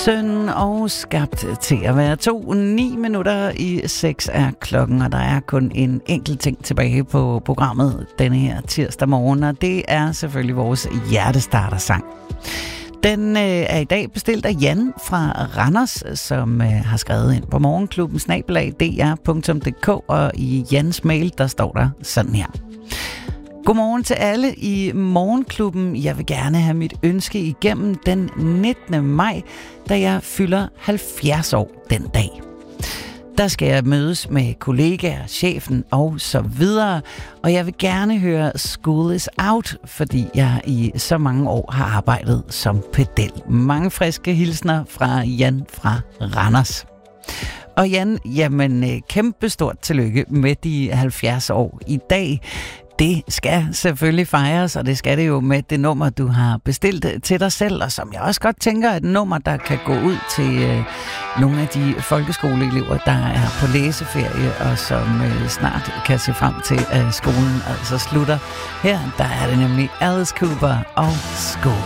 Søn og skabt til at være 2. 9 minutter i 6 er klokken, og der er kun en enkelt ting tilbage på programmet denne her tirsdag morgen, og det er selvfølgelig vores hjertestartersang. Den er i dag bestilt af Jan fra Randers, som har skrevet ind på morgenklubben@dr.dk, og i Jans mail, der står der sådan her. Godmorgen til alle i Morgenklubben. Jeg vil gerne have mit ønske igennem den 19. maj, da jeg fylder 70 år den dag. Der skal jeg mødes med kollegaer, chefen og så videre, og jeg vil gerne høre School is Out, fordi jeg i så mange år har arbejdet som pedel. Mange friske hilsner fra Jan fra Randers. Og Jan, jamen kæmpe stort tillykke med de 70 år i dag. Det skal selvfølgelig fejres, og det skal det jo med det nummer, du har bestilt til dig selv, og som jeg også godt tænker er et nummer, der kan gå ud til nogle af de folkeskoleelever, der er på læseferie, og som snart kan se frem til, at skolen altså slutter. Her der er det nemlig Alice Cooper og School.